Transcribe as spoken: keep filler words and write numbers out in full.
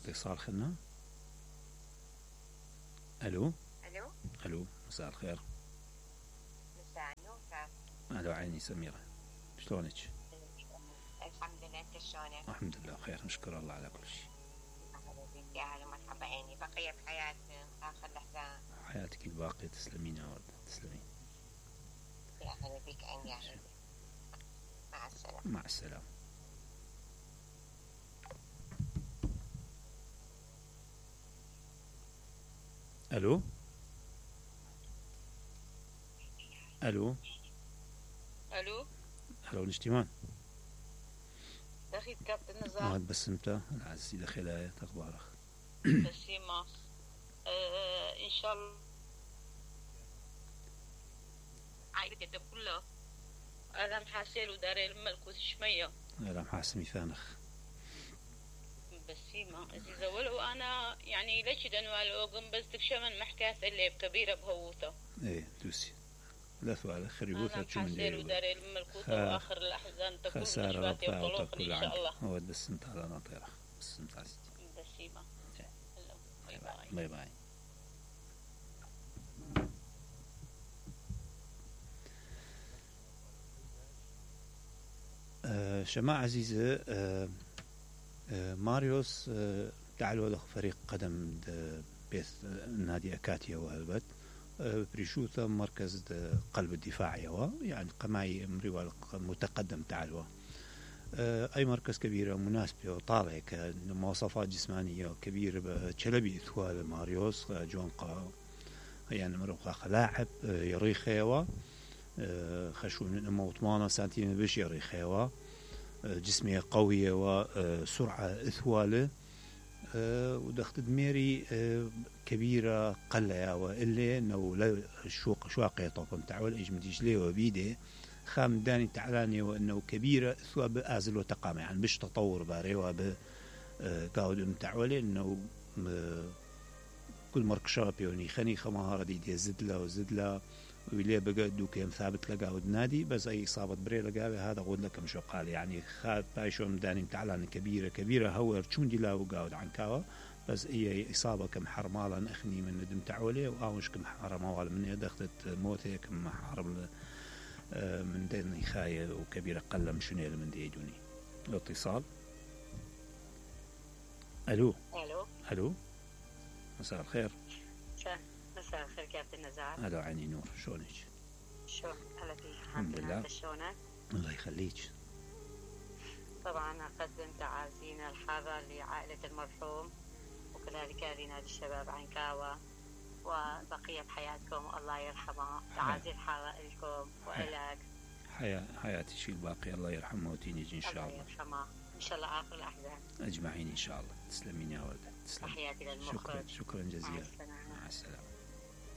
اتصال خلنا. الو الو الو مساء الخير. مساء النور. الو عيني سميرة، شلونك؟ الحمد لله، انت شلونك؟ الحمد لله بخير، نشكر الله على كل شيء. اهلا بك، يا اهلا ومرحبا عيني. بقية بحياة اخر لحظة. حياتك الباقية تسلمين يا ورد، تسلمين. يا اهلا بك عيني، يا اهلا بك. مع السلامة. مع السلامة. الو الو الو الو نجتمان. دخيل كابتن نزار. هاد بسمته العزيزي دخيلة اخبارك؟ بسيمة. آه ان شاء الله عائلة الدب كله ادم حاسيل وداري الملكوت شمية. لا محاسمي فانخ. بسيمة عزيزة، ولو انا يعني ليش دنوال اوقم بس تكشمن محكاس اللي بكبيرة بهوته. ايه دوسي لا سؤال خريبوتها ادم حاسيل وداري الملكوت خ... واخر الاحزان تكون خسارة نشباتي ربطها وطلوق وتأكل ان شاء الله. عنك. هو بسمت على ناطيرة، بسمت على ستي. بسيمة. باي باي باي باي. آه شماعة عزيزة، آه آه ماريوس آه تعالوا له فريق قدم بيت نادي أكاتيا وهلبت آه بريشوتا مركز قلب الدفاع يوا يعني قماي مريوال متقدم تعالوا آه أي مركز كبيرة مناسبة وطالع كمواصفات جسمانية كبيرة بشلبي إثوال ماريوس جونقا يعني مروقا لاعب آه يريخ يوا آه خشون أمو ثمانية سنتيمتر بش يريخ يوا جسمية قوية وسرعة إثوالة أه ودخت دميري أه كبيرة قلة وإلا إنه لا شوق شواقية طبعا تعول إجمديش ليه وبيده خام داني تعلاني وإنه كبيرة إثوا بأزل وتقام يعني مش تطور باري وب قاود تعولي إنه كل مرك شامبيوني خني خمهارة دي دي زدلا وزدلا ويلي بقى دوكيم ثابت لقاود نادي بس أي إصابة بري لقاوي هذا قول لك مش قال يعني خاب بايشون داني تعلان كبيرة كبيرة هو رشون دي لا وقاود عن كاوا بس هي إصابة كم حرمالا أخني من ندم تعولي وأوش كم حرمالا من يدخلت موتي كم حرم من دين خاية وكبيرة قلة مشوني من دي دوني. اتصال. ألو الو ألو مساء الخير. مساء الخير كابتن نزار. ألو عيني نور، شلونك؟ شلون هلا فيك؟ الحمد لله. شلونك؟ الله يخليك. طبعا أقدم تعازينا الحارة لعائلة المرحوم وكذلك لنادي الشباب عنكاوة وبقية بحياتكم الله يرحمه. تعازي الحارة لكم وإلك. حياة حياتي شيء الباقي الله يرحمه وتينيج إن شاء الله. الله يرحمه إن شاء الله آخر الأحزان أجمعين إن شاء الله. تسلمين يا ولد. تسلمين. تحياتي للمخرج. شكرا شكرا جزيلا. مع السلامة. مع السلامة.